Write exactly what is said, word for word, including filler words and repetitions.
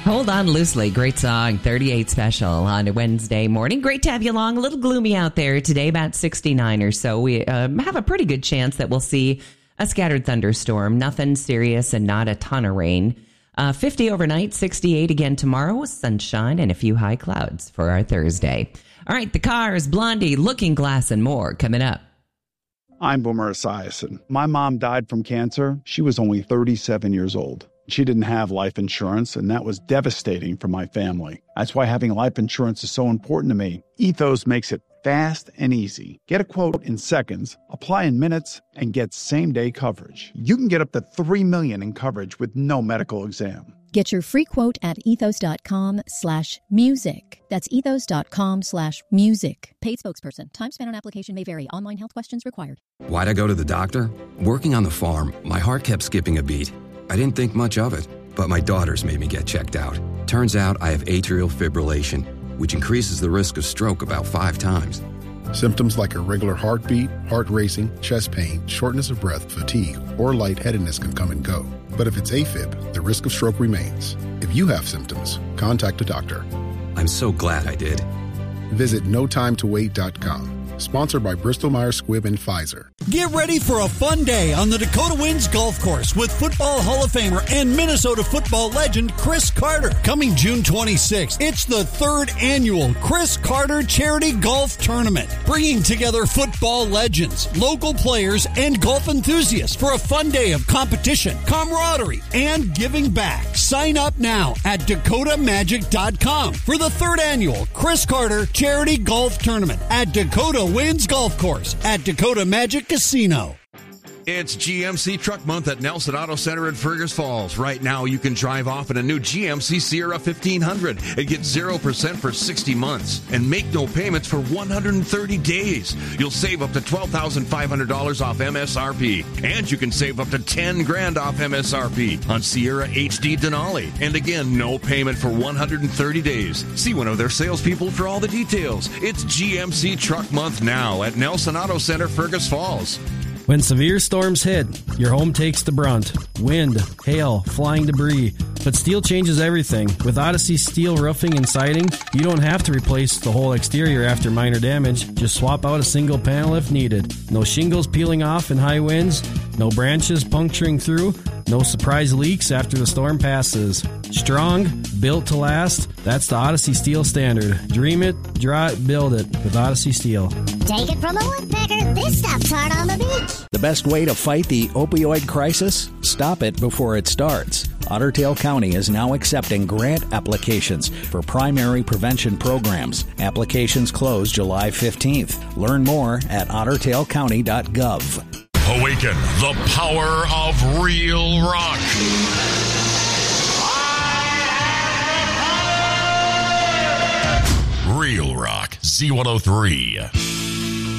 Hold On Loosely, great song, thirty-eight Special on a Wednesday morning. Great to have you along. A little gloomy out there today, about sixty-nine or so. We um, have a pretty good chance that we'll see a scattered thunderstorm. Nothing serious and not a ton of rain. Uh, fifty overnight, sixty-eight again tomorrow with sunshine and a few high clouds for our Thursday. All right, the Cars, Blondie, Looking Glass, and more coming up. I'm Boomer Esiason. My mom died from cancer. She was only thirty-seven years old. She didn't have life insurance, and that was devastating for my family. That's why having life insurance is so important to me. Ethos makes it fast and easy. Get a quote in seconds, apply in minutes, and get same-day coverage. You can get up to three million dollars in coverage with no medical exam. Get your free quote at ethos.com slash music. That's ethos.com slash music. Paid spokesperson. Time spent on application may vary. Online health questions required. Why'd I go to the doctor? Working on the farm, my heart kept skipping a beat. I didn't think much of it, but my daughters made me get checked out. Turns out I have atrial fibrillation, which increases the risk of stroke about five times. Symptoms like irregular heartbeat, heart racing, chest pain, shortness of breath, fatigue, or lightheadedness can come and go. But if it's AFib, the risk of stroke remains. If you have symptoms, contact a doctor. I'm so glad I did. Visit no time to wait dot com. Sponsored by Bristol-Myers Squibb and Pfizer. Get ready for a fun day on the Dakota Winds Golf Course with Football Hall of Famer and Minnesota football legend Chris Carter. Coming June twenty-sixth, it's the third annual Chris Carter Charity Golf Tournament, bringing together football legends, local players, and golf enthusiasts for a fun day of competition, camaraderie, and giving back. Sign up now at dakota magic dot com for the third annual Chris Carter Charity Golf Tournament at Dakota Winds Golf Course at Dakota Magic Casino. It's G M C Truck Month at Nelson Auto Center in Fergus Falls. Right now, you can drive off in a new G M C Sierra fifteen hundred and get zero percent for sixty months and make no payments for one hundred thirty days. You'll save up to twelve thousand five hundred dollars off M S R P, and you can save up to ten grand off M S R P on Sierra H D Denali. And again, no payment for one hundred thirty days. See one of their salespeople for all the details. It's G M C Truck Month now at Nelson Auto Center, Fergus Falls. When severe storms hit, your home takes the brunt. Wind, hail, flying debris. But steel changes everything. With Odyssey Steel Roofing and Siding, you don't have to replace the whole exterior after minor damage. Just swap out a single panel if needed. No shingles peeling off in high winds. No branches puncturing through. No surprise leaks after the storm passes. Strong, built to last. That's the Odyssey Steel standard. Dream it, draw it, build it with Odyssey Steel. Take it from a woodpecker. This stuff's hard on the beach. The best way to fight the opioid crisis? Stop it before it starts. Otter Tail County is now accepting grant applications for primary prevention programs. Applications close July fifteenth. Learn more at otter tail county dot gov. Awaken the power of real rock. Real Rock Z one oh three.